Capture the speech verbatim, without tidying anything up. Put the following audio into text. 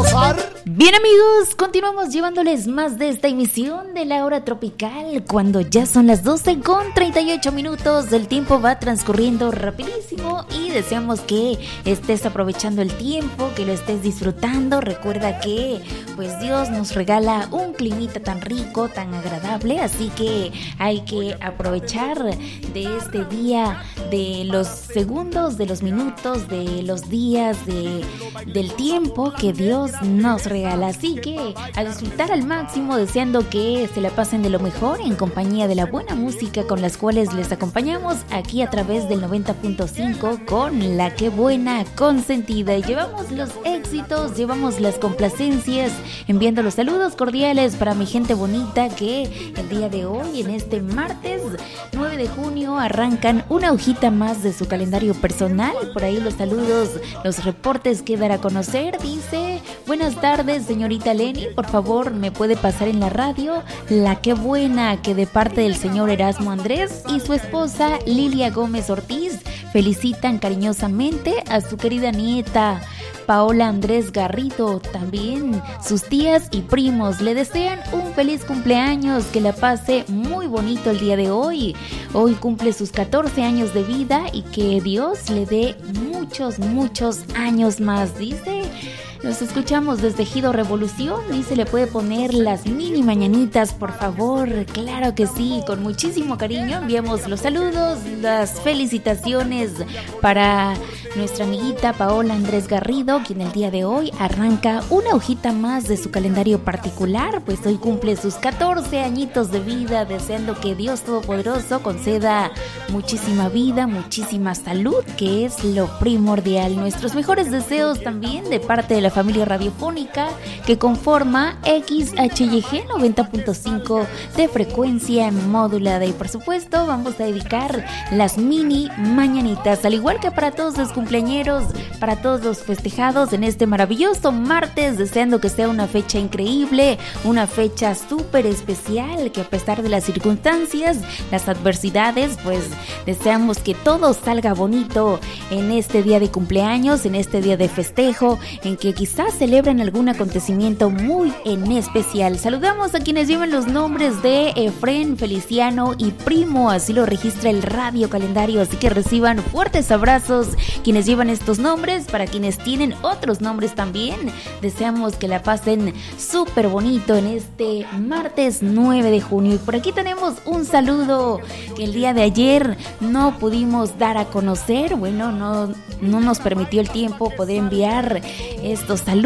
Bien, amigos, continuamos llevándoles más de esta emisión de la hora tropical, cuando ya son las doce con treinta y ocho minutos. El tiempo va transcurriendo rapidísimo y deseamos que estés aprovechando el tiempo, que lo estés disfrutando. Recuerda que pues Dios nos regala un climita tan rico, tan agradable, así que hay que aprovechar de este día, de los segundos, de los minutos, de los días, de, del tiempo que Dios nos regala. Así que a disfrutar al máximo, deseando que se la pasen de lo mejor en compañía de la buena música con las cuales les acompañamos aquí a través del noventa punto cinco con La Que Buena Consentida. Y llevamos los éxitos, llevamos las complacencias, enviando los saludos cordiales para mi gente bonita que el día de hoy, en este martes nueve de junio, arrancan una hojita más de su calendario personal. Por ahí los saludos, los reportes que dar a conocer. Dice: buenas tardes, señorita Lenny, por favor me puede pasar en la radio La Que Buena, que de parte del señor Erasmo Andrés y su esposa Lilia Gómez Ortiz felicitan cariñosamente a su querida nieta Paola Andrés Garrido. También sus tías y primos le desean un feliz cumpleaños, que la pase muy bonito el día de hoy. Hoy cumple sus catorce años de vida y que Dios le dé muchos, muchos años más, dice. Nos escuchamos desde Ejido Revolución y se le puede poner las mini mañanitas, por favor. Claro que sí, con muchísimo cariño enviamos los saludos, las felicitaciones para nuestra amiguita Paola Andrés Garrido, quien el día de hoy arranca una hojita más de su calendario particular, pues hoy cumple sus catorce añitos de vida, deseando que Dios Todopoderoso conceda muchísima vida, muchísima salud, que es lo primordial. Nuestros mejores deseos también de parte de la familia radiofónica que conforma X H Y G noventa punto cinco de frecuencia modulada. Y por supuesto vamos a dedicar las mini mañanitas, al igual que para todos los cumpleañeros, para todos los festejados en este maravilloso martes, deseando que sea una fecha increíble, una fecha súper especial, que a pesar de las circunstancias, las adversidades, pues deseamos que todo salga bonito en este día de cumpleaños, en este día de festejo, en que quizás celebran algún acontecimiento muy en especial. Saludamos a quienes llevan los nombres de Efren, Feliciano y Primo, así lo registra el radio calendario, así que reciban fuertes abrazos quienes llevan estos nombres. Para quienes tienen otros nombres también, deseamos que la pasen súper bonito en este martes nueve de junio. Y por aquí tenemos un saludo que el día de ayer no pudimos dar a conocer, bueno, no, no nos permitió el tiempo poder enviar estos saludos.